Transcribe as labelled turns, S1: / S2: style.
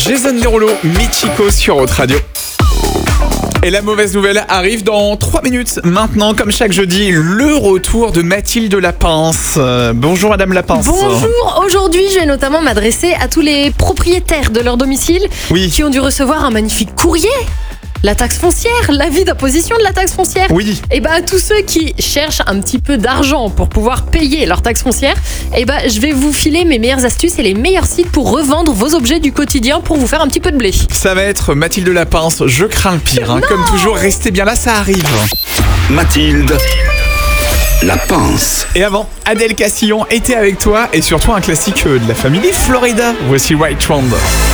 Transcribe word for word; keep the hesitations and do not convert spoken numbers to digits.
S1: Jason Derulo, Michiko sur Haute Radio. Et la mauvaise nouvelle arrive dans trois minutes. Maintenant, comme chaque jeudi, le retour de Mathilde Lapince. Euh, bonjour Madame Lapince.
S2: Bonjour, aujourd'hui je vais notamment m'adresser à tous les propriétaires de leur domicile
S1: Oui.
S2: qui ont dû recevoir un magnifique courrier. La taxe foncière, l'avis d'imposition de la taxe foncière.
S1: Oui.
S2: Et bah à tous ceux qui cherchent un petit peu d'argent pour pouvoir payer leur taxe foncière, et bah je vais vous filer mes meilleures astuces et les meilleurs sites pour revendre vos objets du quotidien pour vous faire un petit peu de blé.
S1: Ça va être Mathilde Lapince, je crains le pire. Hein. Comme toujours, restez bien là, ça arrive.
S3: Mathilde Lapince.
S1: Et avant, Adèle Castillon était avec toi et surtout un classique de la famille Florida. Voici Right Round.